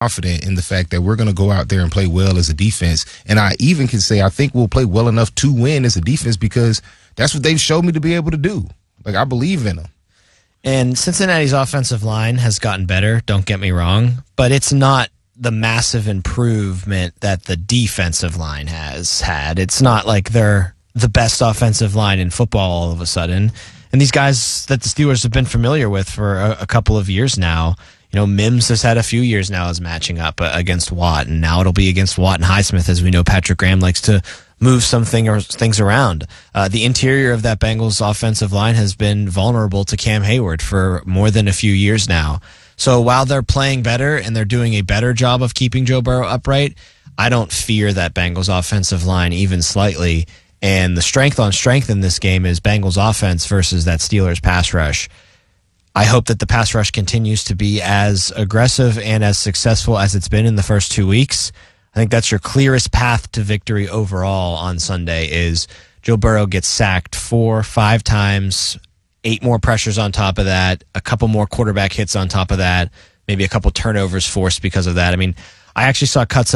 confident in the fact that we're going to go out there and play well as a defense. And I even can say I think we'll play well enough to win as a defense because that's what they've showed me to be able to do. Like, I believe in them. And Cincinnati's offensive line has gotten better, don't get me wrong, but it's not the massive improvement that the defensive line has had. It's not like they're the best offensive line in football all of a sudden. And these guys that the Steelers have been familiar with for a couple of years now, you know, Mims has had a few years now as matching up against Watt, and now it'll be against Watt and Highsmith, as we know Patrick Graham likes to move things around. The interior of that Bengals offensive line has been vulnerable to Cam Hayward for more than a few years now. So while they're playing better and they're doing a better job of keeping Joe Burrow upright, I don't fear that Bengals offensive line even slightly. And the strength on strength in this game is Bengals offense versus that Steelers pass rush. I hope that the pass rush continues to be as aggressive and as successful as it's been in the first 2 weeks. I think that's your clearest path to victory overall on Sunday is Joe Burrow gets sacked 4-5 times, 8 more pressures on top of that, a couple more quarterback hits on top of that, maybe a couple turnovers forced because of that. I mean, I actually saw cut-ups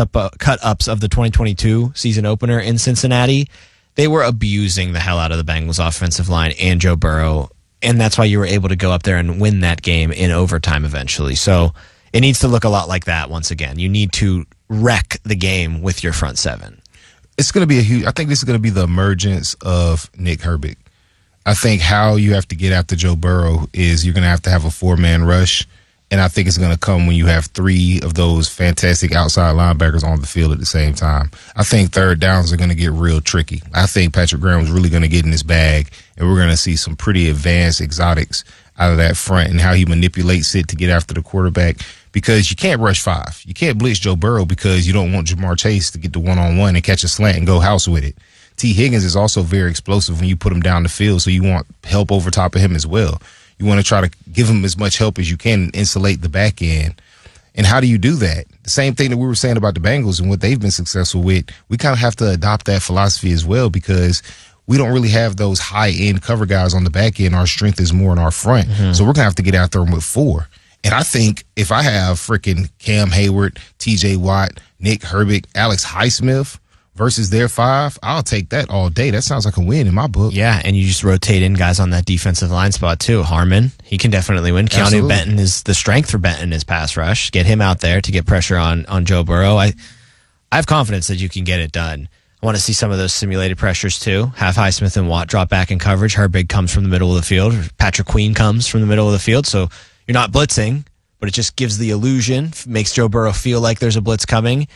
of the 2022 season opener in Cincinnati. They were abusing the hell out of the Bengals offensive line and Joe Burrow, and that's why you were able to go up there and win that game in overtime eventually. So it needs to look a lot like that once again. You need to wreck the game with your front seven. It's going to be I think this is going to be the emergence of Nick Herbig. I think how you have to get after Joe Burrow is you're going to have a 4-man rush, and I think it's going to come when you have 3 of those fantastic outside linebackers on the field at the same time. I think third downs are going to get real tricky. I think Patrick Graham is really going to get in his bag, and we're going to see some pretty advanced exotics out of that front and how he manipulates it to get after the quarterback, because you can't rush 5. You can't blitz Joe Burrow because you don't want Jamar Chase to get the one-on-one and catch a slant and go house with it. T. Higgins is also very explosive when you put him down the field, so you want help over top of him as well. You want to try to give him as much help as you can and insulate the back end. And how do you do that? The same thing that we were saying about the Bengals and what they've been successful with, we kind of have to adopt that philosophy as well, because we don't really have those high-end cover guys on the back end. Our strength is more in our front. Mm-hmm. So we're going to have to get after them with 4. And I think if I have freaking Cam Hayward, T.J. Watt, Nick Herbig, Alex Highsmith versus their 5, I'll take that all day. That sounds like a win in my book. Yeah, and you just rotate in guys on that defensive line spot too. Harmon, he can definitely win. Keanu Benton is the strength for Benton is pass rush. Get him out there to get pressure on Joe Burrow. I have confidence that you can get it done. I want to see some of those simulated pressures too. Have Highsmith and Watt drop back in coverage. Herbig comes from the middle of the field. Patrick Queen comes from the middle of the field. So you're not blitzing, but it just gives the illusion, makes Joe Burrow feel like there's a blitz coming.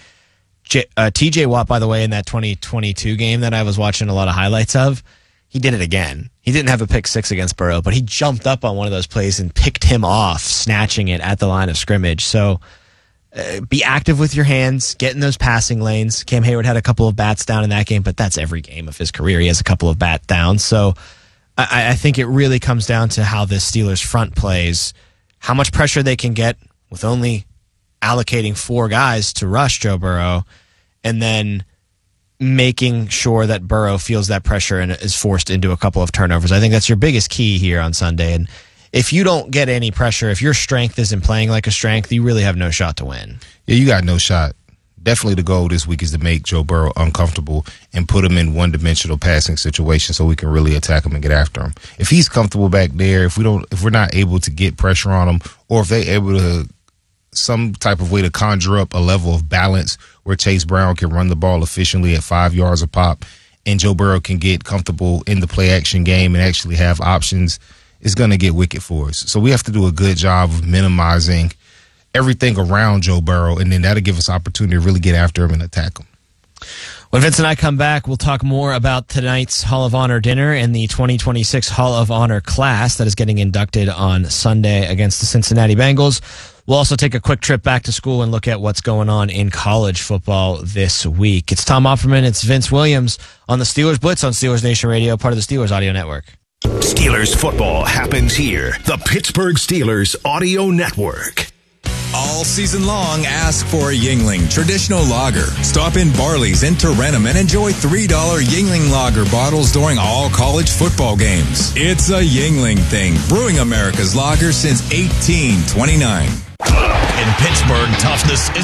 TJ Watt, by the way, in that 2022 game that I was watching a lot of highlights of, he did it again. He didn't have a pick 6 against Burrow, but he jumped up on one of those plays and picked him off, snatching it at the line of scrimmage. So be active with your hands, get in those passing lanes. Cam Hayward had a couple of bats down in that game, but that's every game of his career. He has a couple of bat downs. So I think it really comes down to how this Steelers front plays, how much pressure they can get with only allocating 4 guys to rush Joe Burrow, and then making sure that Burrow feels that pressure and is forced into a couple of turnovers. I think that's your biggest key here on Sunday. And if you don't get any pressure, if your strength isn't playing like a strength, you really have no shot to win. Yeah, you got no shot. Definitely the goal this week is to make Joe Burrow uncomfortable and put him in one-dimensional passing situations so we can really attack him and get after him. If he's comfortable back there, if we're not able to get pressure on him, or if they're able to some type of way to conjure up a level of balance where Chase Brown can run the ball efficiently at 5 yards a pop and Joe Burrow can get comfortable in the play-action game and actually have options, it's going to get wicked for us. So we have to do a good job of minimizing everything around Joe Burrow, and then that'll give us opportunity to really get after him and attack him. When Vince and I come back, we'll talk more about tonight's Hall of Honor dinner and the 2026 Hall of Honor class that is getting inducted on Sunday against the Cincinnati Bengals. We'll also take a quick trip back to school and look at what's going on in college football this week. It's Tom Opperman. It's Vince Williams on the Steelers Blitz on Steelers Nation Radio, part of the Steelers Audio Network. Steelers football happens here. The Pittsburgh Steelers Audio Network. All season long, ask for a Yuengling Traditional Lager. Stop in Barley's in Tarentum and enjoy $3 Yuengling Lager bottles during all college football games. It's a Yuengling thing, brewing America's lager since 1829. In Pittsburgh, toughness is